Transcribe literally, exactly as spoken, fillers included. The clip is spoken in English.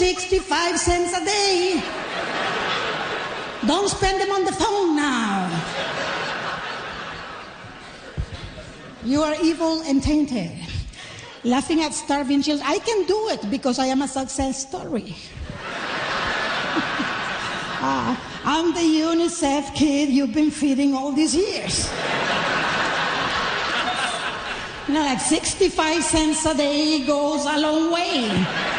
sixty-five cents a day. Don't spend them on the phone now. You are evil and tainted. Laughing at starving children. I can do it because I am a success story. uh, I'm the UNICEF kid you've been feeding all these years. You know, like sixty-five cents a day goes a long way.